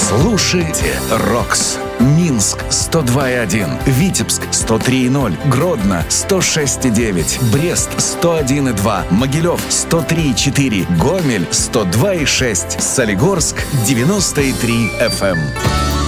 Слушайте Рокс. Минск 102,1, Витебск 103,0, Гродно 106,9, Брест 101,2, Могилев 103,4, Гомель 102,6, Солигорск 90,3 FM.